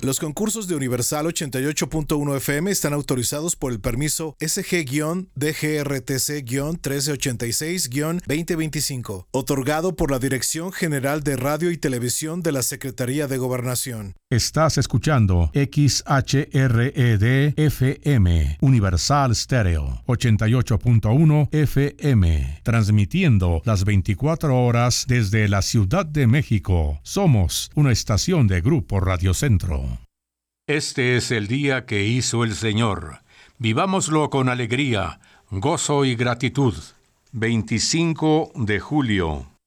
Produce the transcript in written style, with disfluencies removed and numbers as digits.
Los concursos de Universal 88.1 FM están autorizados por el permiso SG-DGRTC-1386-2025, otorgado por la Dirección General de Radio y Televisión de la Secretaría de Gobernación. Estás escuchando XHRED-FM, Universal Stereo, 88.1 FM, transmitiendo las 24 horas desde la Ciudad de México. Somos una estación de Grupo Radio Centro. Este es el día que hizo el Señor. Vivámoslo con alegría, gozo y gratitud. 25 de julio.